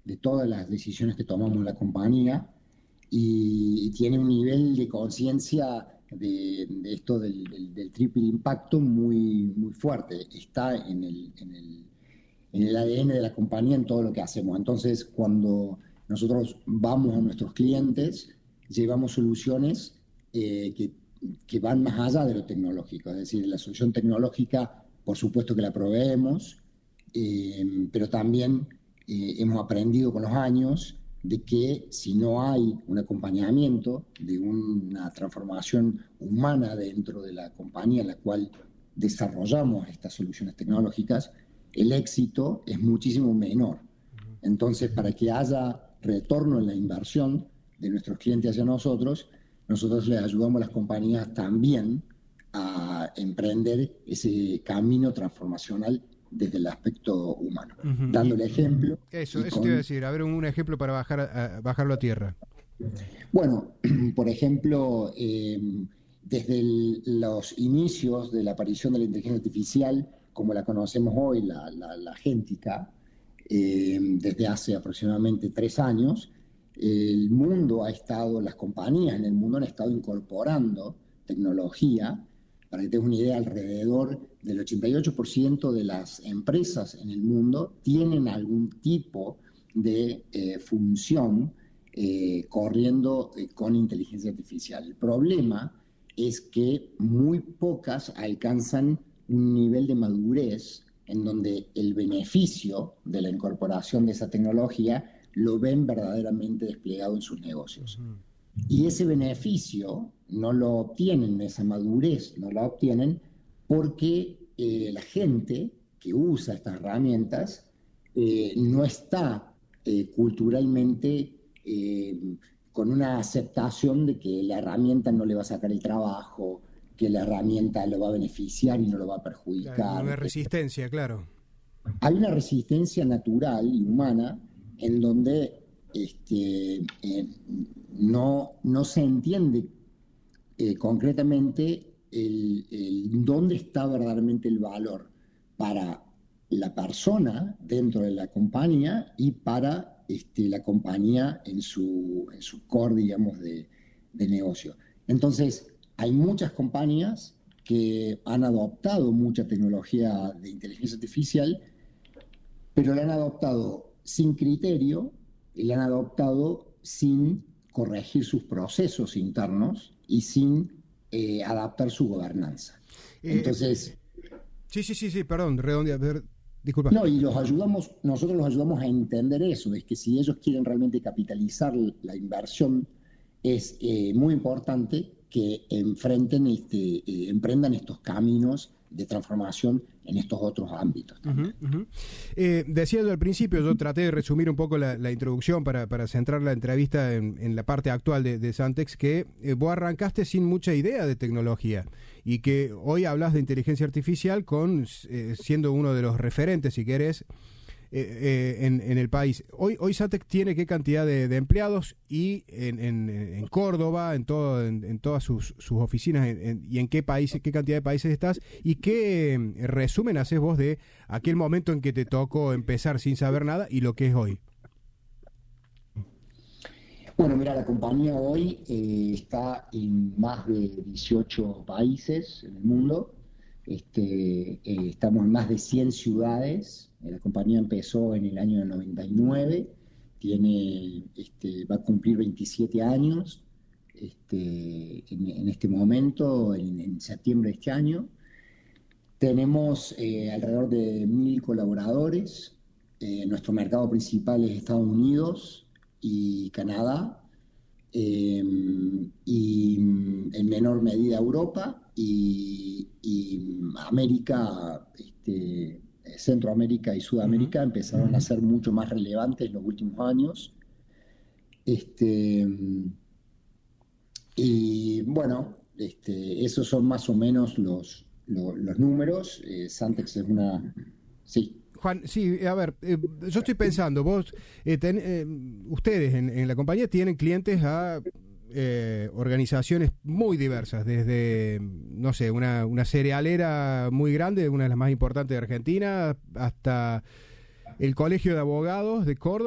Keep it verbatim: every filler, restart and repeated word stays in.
de todas las decisiones que tomamos en la compañía y, y tiene un nivel de conciencia de, de esto del, del, del triple impacto muy, muy fuerte. Está en el, en, el, en el A D N de la compañía, en todo lo que hacemos. Entonces, cuando nosotros vamos a nuestros clientes, llevamos soluciones eh, que, que van más allá de lo tecnológico. Es decir, la solución tecnológica, por supuesto que la proveemos, eh, pero también eh, hemos aprendido con los años de que si no hay un acompañamiento de una transformación humana dentro de la compañía en la cual desarrollamos estas soluciones tecnológicas, el éxito es muchísimo menor. Entonces, para que haya retorno en la inversión de nuestros clientes hacia nosotros, nosotros les ayudamos a las compañías también a emprender ese camino transformacional desde el aspecto humano, uh-huh. dándole ejemplo. Eso, eso con... te iba a decir, a ver un ejemplo para bajar a, bajarlo a tierra. Bueno, por ejemplo, eh, desde el, los inicios de la aparición de la inteligencia artificial, como la conocemos hoy, la, la, la agéntica, eh, desde hace aproximadamente tres años, el mundo ha estado, las compañías en el mundo han estado incorporando tecnología. Para que tengas una idea, alrededor del ochenta y ocho por ciento de las empresas en el mundo tienen algún tipo de eh, función eh, corriendo eh, con inteligencia artificial. El problema es que muy pocas alcanzan un nivel de madurez en donde el beneficio de la incorporación de esa tecnología lo ven verdaderamente desplegado en sus negocios. Uh-huh. Y ese beneficio no lo obtienen, esa madurez no la obtienen porque eh, la gente que usa estas herramientas eh, no está eh, culturalmente eh, con una aceptación de que la herramienta no le va a sacar el trabajo, que la herramienta lo va a beneficiar y no lo va a perjudicar. Claro, una resistencia, claro. Hay una resistencia natural y humana en donde este, eh, no, no se entiende eh, concretamente el, el dónde está verdaderamente el valor para la persona dentro de la compañía y para este, la compañía en su, en su core, digamos, de, de negocio. Entonces, hay muchas compañías que han adoptado mucha tecnología de inteligencia artificial, pero la han adoptado sin criterio y la han adoptado sin corregir sus procesos internos y sin eh, adaptar su gobernanza. Eh, Entonces... Sí, sí, sí, sí, perdón, redondea, disculpa. No, y los ayudamos, nosotros los ayudamos a entender eso, es que si ellos quieren realmente capitalizar la inversión, es eh, muy importante que enfrenten, este, eh, emprendan estos caminos de transformación en estos otros ámbitos también. Uh-huh, uh-huh. Eh, decía yo al principio, yo traté de resumir un poco la, la introducción para, para centrar la entrevista en, en la parte actual de, de Santex, que eh, vos arrancaste sin mucha idea de tecnología y que hoy hablas de inteligencia artificial con eh, siendo uno de los referentes, si querés, eh, eh, en, en el país. Hoy, hoy Santex tiene qué cantidad de, de empleados y en, en, en Córdoba, en todo, en, en todas sus, sus oficinas, en, en, y en qué países, qué cantidad de países estás, y qué eh, resumen haces vos de aquel momento en que te tocó empezar sin saber nada y lo que es hoy. Bueno, mira, la compañía hoy eh, está en más de dieciocho países en el mundo. Este, eh, estamos en más de cien ciudades. La compañía empezó en el año noventa y nueve, tiene, este, va a cumplir veintisiete años este, en, en este momento, en, en septiembre de este año. Tenemos eh, alrededor de mil colaboradores. Eh, nuestro mercado principal es Estados Unidos y Canadá, eh, y en menor medida Europa y, y América, este, Centroamérica y Sudamérica empezaron a ser mucho más relevantes en los últimos años. Este, y bueno, este, esos son más o menos los, los, los números. Eh, Santex es una... Sí. Juan, sí, a ver, eh, yo estoy pensando, vos, eh, ten, eh, ustedes en, en la compañía tienen clientes a eh, organizaciones muy diversas, desde, no sé, una, una cerealera muy grande, una de las más importantes de Argentina, hasta el Colegio de Abogados de Córdoba.